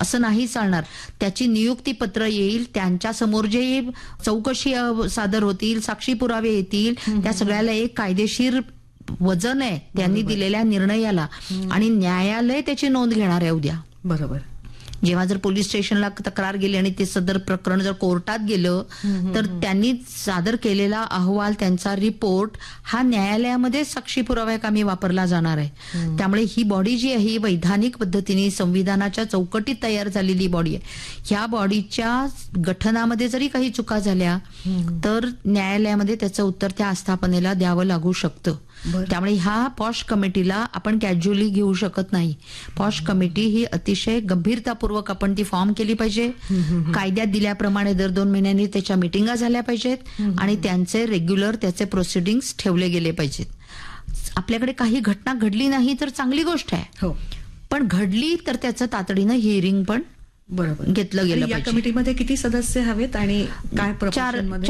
असं नाही चालणार. त्याची नियुक्ती पत्र येईल, त्यांच्या समोर जे चौकशी सादर होतील, साक्षी पुरावे येतील, त्या सगळ्याला एक कायदेशीर वजन आहे त्यांनी दिलेल्या निर्णयाला, आणि न्यायालय त्याची नोंद घेणार आहे उद्या. बरोबर. जेव्हा जर पोलीस स्टेशनला तक्रार गेली आणि ते सदर प्रकरण जर कोर्टात गेलं तर त्यांनी सादर केलेला अहवाल, त्यांचा रिपोर्ट हा न्यायालयामध्ये साक्षी पुराव्या कामी वापरला जाणार आहे. त्यामुळे ही बॉडी जी आहे ही वैधानिक पद्धतीने संविधानाच्या चौकटीत तयार झालेली बॉडी आहे. ह्या बॉडीच्या गठनामध्ये जरी काही चुका झाल्या तर न्यायालयामध्ये त्याचं उत्तर त्या आस्थापनेला द्यावं लागू शकतं. त्यामुळे ह्या पॉश कमिटीला आपण कॅज्युअली घेऊ शकत नाही. पॉश कमिटी ही अतिशय गंभीरतापूर्वक आपण ती फॉर्म केली पाहिजे. कायद्यात दिल्याप्रमाणे दर 2 महिन्यांनी त्याच्या मिटिंगा झाल्या पाहिजेत आणि त्यांचे रेग्युलर त्याचे प्रोसिडिंग्स ठेवले गेले पाहिजेत. आपल्याकडे काही घटना घडली नाही तर चांगली गोष्ट आहे, पण घडली तर त्याचं तातडीनं हिअरिंग पण बरोबर घेतलं गेलं या पाहिजे. कमिटीमध्ये किती सदस्य हवेत आणि काय प्रपोर्शनमध्ये?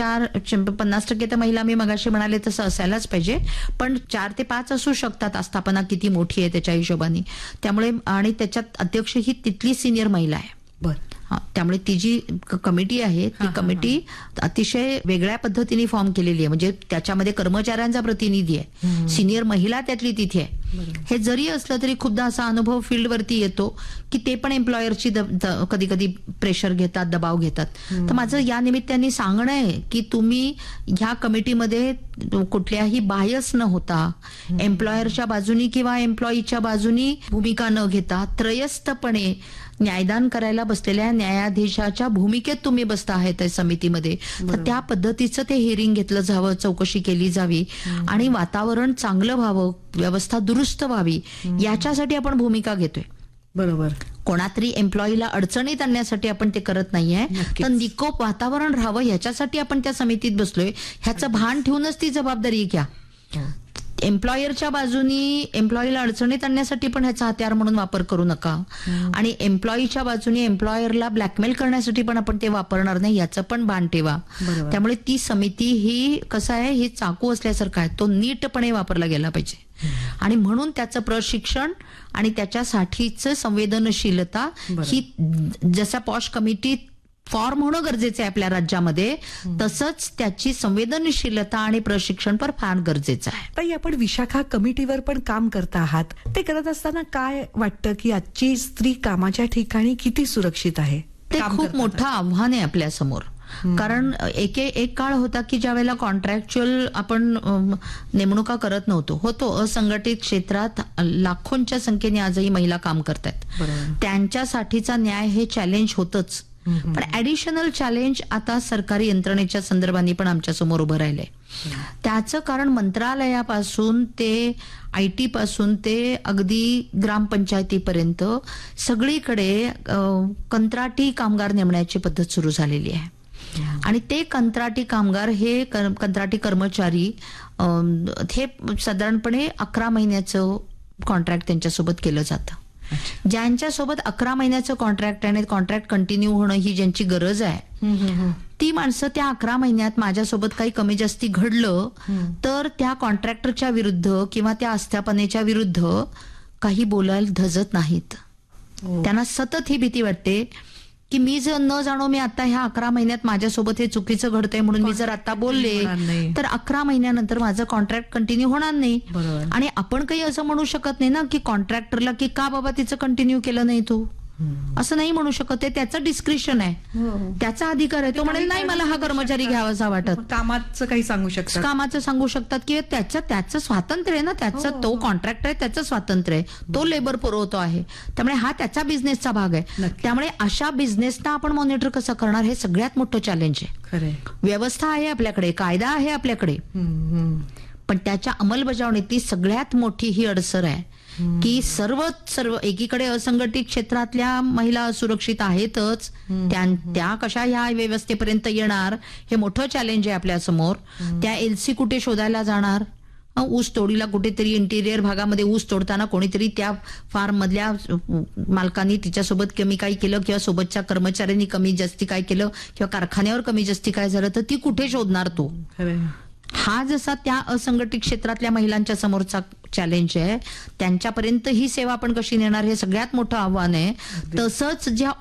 50% तर महिला, मी मगाशी म्हणाले तसं असायलाच पाहिजे, पण 4 ते 5 असू शकतात. आस्थापना किती मोठी आहे त्याच्या हिशोबाने. त्यामुळे आणि त्याच्यात अध्यक्ष ही तिथली सिनियर महिला आहे. बरं. त्यामुळे ती जी कमिटी आहे ती कमिटी अतिशय वेगळ्या पद्धतीने फॉर्म केलेली आहे. म्हणजे त्याच्यामध्ये कर्मचाऱ्यांचा प्रतिनिधी आहे, सिनियर महिला त्यातली तिथे आहे. हे जरी असलं तरी खूपदा असा अनुभव फील्डवरती येतो की ते पण एम्प्लॉयरची कधी कधी प्रेशर घेतात, दबाव घेतात. तर माझं या निमित्ताने सांगणं आहे की तुम्ही ह्या कमिटीमध्ये कुठल्याही बायस न होता, एम्प्लॉयरच्या बाजूनी किंवा एम्प्लॉईच्या बाजूनी भूमिका न घेता त्रयस्थपणे न्यायदान करायला बसलेल्या न्यायाधीशाच्या भूमिकेत तुम्ही बसता आहे त्या समितीमध्ये. तर त्या पद्धतीचं ते हिअरिंग घेतलं जावं, चौकशी केली जावी आणि वातावरण चांगलं व्हावं, व्यवस्था दुरुस्त व्हावी, याच्यासाठी आपण भूमिका घेतोय. बरोबर. कोणातरी एम्प्लॉईला अडचणीत आणण्यासाठी आपण ते करत नाहीये, तर निकोप वातावरण राहावं ह्याच्यासाठी आपण त्या समितीत बसलोय. ह्याचं भान ठेवूनच ती जबाबदारी घ्या. एम्प्लॉयरच्या बाजूनी एम्प्लॉईला अडचणीत आणण्यासाठी पण ह्याचा हत्यार म्हणून वापर करू नका, आणि एम्प्लॉईच्या बाजूनी एम्प्लॉयरला ब्लॅकमेल करण्यासाठी पण आपण ते वापरणार नाही, याचं पण भान ठेवा. त्यामुळे ती समिती ही कसं आहे, ही चाकू असल्यासारखं आहे, तो नीटपणे वापरला गेला पाहिजे. आणि म्हणून त्याचं प्रशिक्षण आणि त्याच्यासाठीच संवेदनशीलता ही जसा पॉश कमिटीत फॉर्म होणं गरजेचं आहे आपल्या राज्यामध्ये, तसंच त्याची संवेदनशीलता आणि प्रशिक्षण पण फार गरजेचं आहे. ताई, आपण विशाखा कमिटीवर पण काम करता आहात. ते करत असताना काय वाटतं की आजची स्त्री कामाच्या ठिकाणी किती सुरक्षित आहे? ते खूप मोठं आव्हान आहे आपल्या समोर. कारण एक काळ होता की ज्या वेळेला कॉन्ट्रॅक्च्युअल आपण नेमणुका करत नव्हतो, असंघटित क्षेत्रात लाखोंच्या संख्येने आजही महिला काम करतात. त्यांच्यासाठीचा न्याय हे चॅलेंज होतच, पण ऍडिशनल चॅलेंज आता सरकारी यंत्रणेच्या संदर्भाने पण आमच्या समोर उभं राहिलंय. त्याचं कारण मंत्रालयापासून ते IT पासून ते अगदी ग्रामपंचायतीपर्यंत सगळीकडे कंत्राटी कामगार नेमण्याची पद्धत सुरू झालेली आहे. आणि ते कंत्राटी कामगार हे कंत्राटी कर्मचारी हे साधारणपणे 11 महिन्याचं कॉन्ट्रॅक्ट त्यांच्यासोबत केलं जातं. ज्यांच्यासोबत 11 महिन्याचं कॉन्ट्रॅक्ट आणि कॉन्ट्रॅक्ट कंटिन्यू होणं ही ज्यांची गरज आहे, ती माणसं त्या 11 महिन्यात माझ्यासोबत काही कमी जास्ती घडलं तर त्या कॉन्ट्रॅक्टरच्या विरुद्ध किंवा त्या आस्थापनेच्या विरुद्ध काही बोलायला धजत नाहीत. त्यांना सतत ही भीती वाटते की मी जर न जाणो मी आता ह्या 11 महिन्यात माझ्यासोबत हे चुकीचं घडतंय म्हणून मी जर आता बोलले तर 11 महिन्यानंतर माझं कॉन्ट्रॅक्ट कंटिन्यू होणार नाही. आणि आपण काही असं म्हणू शकत नाही ना की कॉन्ट्रॅक्टरला की का बाबा तिचं कंटिन्यू केलं नाही तू, असं नाही म्हणू शकत. ते त्याचं डिस्क्रिप्शन आहे, त्याचा अधिकार आहे. तो म्हणेल नाही मला हा कर्मचारी घ्यावासा वाटत. कामाचं काही सांगू शकतात, कामाचं सांगू शकतात की त्याचं स्वातंत्र्य आहे ना, त्याचं तो कॉन्ट्रॅक्टर आहे, त्याचं स्वातंत्र्य आहे, तो लेबर पुरवतो आहे. त्यामुळे हा त्याचा बिझनेसचा भाग आहे. त्यामुळे अशा बिझनेसना आपण मॉनिटर कसं करणार हे सगळ्यात मोठं चॅलेंज आहे. व्यवस्था आहे आपल्याकडे, कायदा आहे आपल्याकडे, पण त्याच्या अंमलबजावणीतली सगळ्यात मोठी ही अडसर आहे की सर्व एकीकडे असंघटित क्षेत्रातल्या महिला असुरक्षित आहेतच, त्या कशा ह्या व्यवस्थेपर्यंत येणार हे मोठं चॅलेंज आहे आपल्या समोर. त्या LC कुठे शोधायला जाणार? ऊस तोडीला कुठेतरी इंटिरियर भागामध्ये ऊस तोडताना कोणीतरी त्या फार्म मधल्या मालकांनी तिच्यासोबत कमी काय केलं किंवा सोबतच्या कर्मचाऱ्यांनी कमी जास्ती काय केलं किंवा कारखान्यावर कमी जास्ती काय झालं तर ती कुठे शोधणार? तो हा जसा त्या असंघटित क्षेत्रातल्या महिलांच्या समोरचा चॅलेंज आहे, त्यांच्यापर्यंत ही सेवा आपण कशी नेणार हे सगळ्यात मोठं आव्हान आहे. तसंच ज्या